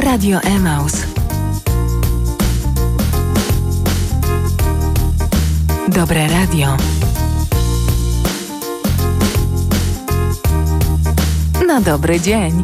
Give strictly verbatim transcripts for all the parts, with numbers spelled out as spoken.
Radio Emaus. Dobre radio. Na dobry dzień.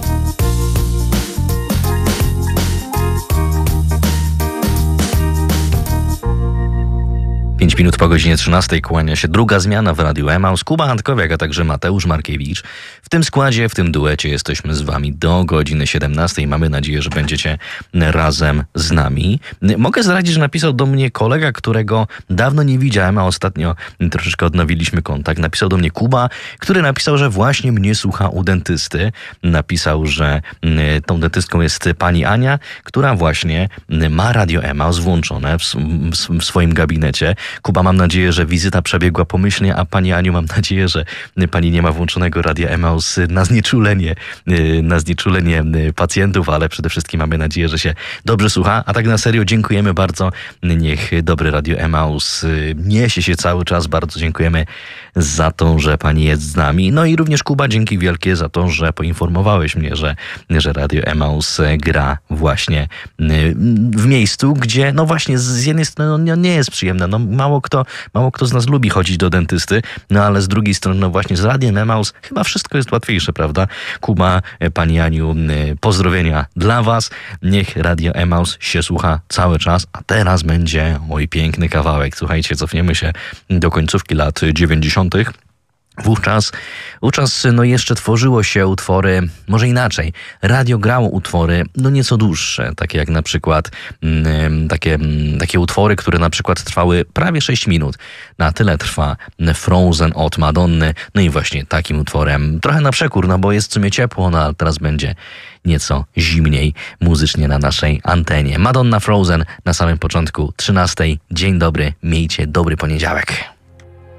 Pięć minut po godzinie trzynastej kłania się druga zmiana w Radiu Emaus. Kuba Antkowiak, a także Mateusz Markiewicz. W tym składzie, w tym duecie jesteśmy z wami do godziny siedemnastej. Mamy nadzieję, że będziecie razem z nami. Mogę zdradzić, że napisał do mnie kolega, którego dawno nie widziałem, a ostatnio troszeczkę odnowiliśmy kontakt. Napisał do mnie Kuba, który napisał, że właśnie mnie słucha u dentysty. Napisał, że tą dentystką jest pani Ania, która właśnie ma Radio Emaus włączone w, w swoim gabinecie. Kuba, mam nadzieję, że wizyta przebiegła pomyślnie, a pani Aniu, mam nadzieję, że pani nie ma włączonego Radia Emaus na znieczulenie, na znieczulenie pacjentów, ale przede wszystkim mamy nadzieję, że się dobrze słucha. A tak na serio dziękujemy bardzo. Niech dobre Radio Emaus niesie się cały czas. Bardzo dziękujemy za to, że pani jest z nami. No i również Kuba, dzięki wielkie za to, że poinformowałeś mnie, że, że Radio Emaus gra właśnie w miejscu, gdzie no właśnie z jednej strony no nie jest przyjemne. No mało kto, mało kto z nas lubi chodzić do dentysty, no ale z drugiej strony no właśnie z Radiem Emaus chyba wszystko jest łatwiejsze, prawda? Kuba, pani Aniu, pozdrowienia dla was. Niech Radio Emaus się słucha cały czas, a teraz będzie mój piękny kawałek. Słuchajcie, cofniemy się do końcówki lat dziewięćdziesiątych. Wówczas, wówczas no jeszcze tworzyło się utwory, może inaczej, radio grało utwory no nieco dłuższe, takie jak na przykład mm, takie, takie utwory, które na przykład trwały prawie sześć minut. Na tyle trwa Frozen od Madonny, no i właśnie takim utworem, trochę na przekór, no bo jest w sumie ciepło, no ale teraz będzie nieco zimniej muzycznie na naszej antenie. Madonna Frozen na samym początku trzynastej. Dzień dobry, miejcie dobry poniedziałek.